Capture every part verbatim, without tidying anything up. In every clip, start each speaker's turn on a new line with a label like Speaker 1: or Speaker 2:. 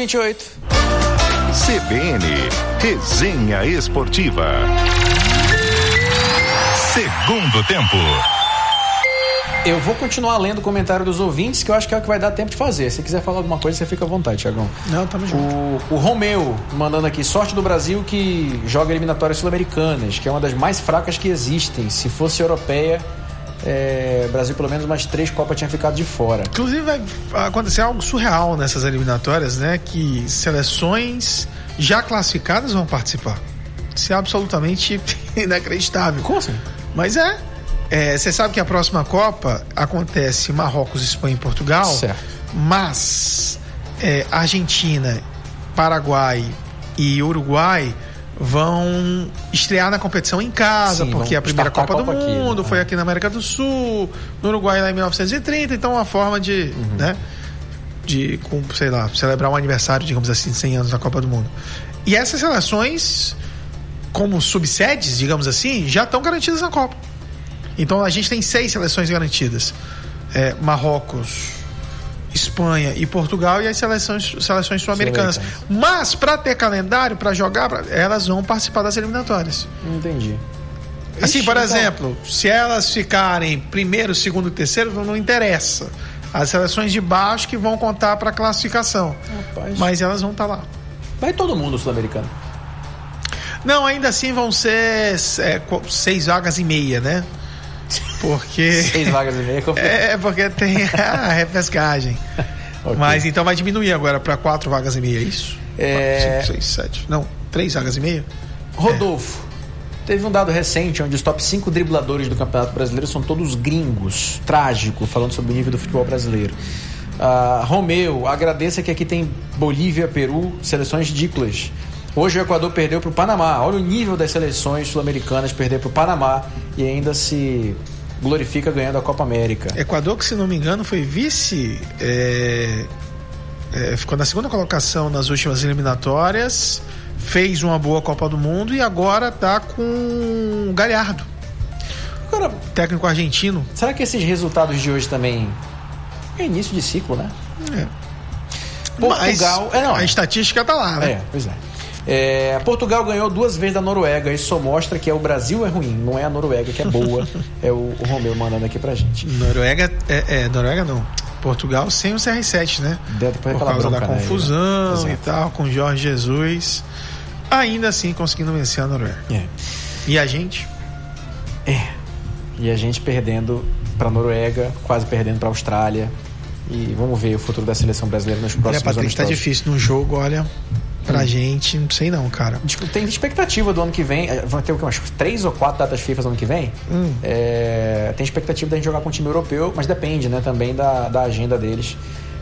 Speaker 1: vinte e oito.
Speaker 2: C B N, Resenha Esportiva. Segundo tempo.
Speaker 1: Eu vou continuar lendo o comentário dos ouvintes, que eu acho que é o que vai dar tempo de fazer. Se quiser falar alguma coisa, você fica à vontade, Thiagão.
Speaker 3: Não, tamo junto.
Speaker 1: O, o Romeu mandando aqui: sorte do Brasil que joga eliminatórias sul-americanas, que é uma das mais fracas que existem. Se fosse europeia, é, Brasil pelo menos umas três Copas tinha ficado de fora.
Speaker 3: Inclusive vai acontecer algo surreal nessas eliminatórias, né? Que seleções já classificadas vão participar. Isso é absolutamente inacreditável.
Speaker 1: Como assim?
Speaker 3: Mas é. É, você sabe que a próxima Copa acontece Marrocos, Espanha e Portugal.
Speaker 1: Certo.
Speaker 3: Mas é, Argentina, Paraguai e Uruguai vão estrear na competição em casa. Sim, porque é a primeira Copa, Copa do aqui, Mundo né? Foi aqui na América do Sul, no Uruguai lá em mil novecentos e trinta. Então é uma forma de, uhum. né, de, com, sei lá, celebrar um aniversário, digamos assim, de cem anos da Copa do Mundo. E essas seleções, como subsedes, digamos assim, já estão garantidas na Copa. Então a gente tem seis seleções garantidas: é, Marrocos, Espanha e Portugal, e as seleções, seleções sul-americanas. Mas para ter calendário, para jogar, pra, elas vão participar das eliminatórias.
Speaker 1: Entendi.
Speaker 3: Assim,
Speaker 1: Ixi,
Speaker 3: por
Speaker 1: então...
Speaker 3: exemplo, se elas ficarem primeiro, segundo e terceiro, não interessa. As seleções de baixo que vão contar para classificação. Rapaz. Mas elas vão estar tá lá.
Speaker 1: Vai todo mundo sul-americano?
Speaker 3: Não, ainda assim vão ser é, seis vagas e meia, né? Porque
Speaker 1: seis vagas e meia
Speaker 3: é, é porque tem a repescagem. Okay. Mas então vai diminuir agora para quatro vagas e meia, é isso?
Speaker 1: É...
Speaker 3: cinco, seis, sete. Não, três vagas e meia.
Speaker 1: Rodolfo, é. Teve um dado recente onde os top cinco dribladores do Campeonato Brasileiro são todos gringos. Trágico, falando sobre o nível do futebol brasileiro. Uh, Romeu, agradeça que aqui tem Bolívia, Peru, seleções ridículas. Hoje o Equador perdeu para o Panamá. Olha o nível das seleções sul-americanas, perder para o Panamá e ainda se glorifica ganhando a Copa América.
Speaker 3: Equador, que se não me engano foi vice, é, é, ficou na segunda colocação nas últimas eliminatórias, fez uma boa Copa do Mundo e agora está com o Galhardo,
Speaker 1: agora,
Speaker 3: técnico argentino.
Speaker 1: Será que esses resultados de hoje também é início de ciclo, né?
Speaker 3: É.
Speaker 1: Portugal...
Speaker 3: Mas
Speaker 1: é, não,
Speaker 3: a estatística tá lá, né?
Speaker 1: É, pois é. É, Portugal ganhou duas vezes da Noruega. Isso só mostra que é o Brasil é ruim, não é a Noruega que é boa. É o, o Romeu mandando aqui pra gente.
Speaker 3: Noruega, é, é, Noruega não. Portugal sem o C R sete, né?
Speaker 1: Depois
Speaker 3: por causa
Speaker 1: bronca,
Speaker 3: da confusão,
Speaker 1: né?
Speaker 3: E tal, com Jorge Jesus. Ainda assim conseguindo vencer a Noruega.
Speaker 1: É.
Speaker 3: E a gente?
Speaker 1: É. E a gente perdendo pra Noruega, quase perdendo pra Austrália. E vamos ver o futuro da seleção brasileira nos próximos
Speaker 3: anos. É, Patrícia, tá difícil no jogo, olha. Pra hum. gente, não sei não, cara.
Speaker 1: Tem expectativa do ano que vem. Vai ter o que? Umas três ou quatro datas FIFA do ano que vem? Hum. É, tem expectativa da gente jogar com um time europeu, mas depende, né, também da, da agenda deles.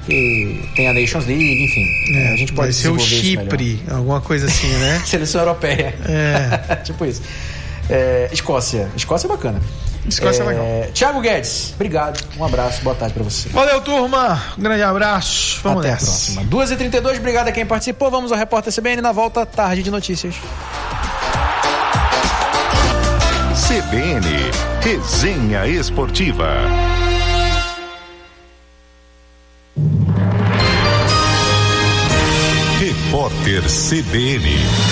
Speaker 1: E tem a Nations League, enfim.
Speaker 3: É,
Speaker 1: a gente pode
Speaker 3: vai ser o Chipre, alguma coisa assim, né?
Speaker 1: Seleção europeia.
Speaker 3: É.
Speaker 1: Tipo isso. É, Escócia. Escócia é bacana.
Speaker 3: Escócia é,
Speaker 1: é
Speaker 3: legal.
Speaker 1: Thiago Guedes, obrigado. Um abraço, boa tarde pra você.
Speaker 3: Valeu, turma. Um grande abraço. Vamos
Speaker 1: Até
Speaker 3: nessa.
Speaker 1: a próxima. duas e trinta e dois, obrigado a quem participou. Vamos ao Repórter C B N na volta, tarde de notícias.
Speaker 2: C B N, Resenha Esportiva. Repórter C B N.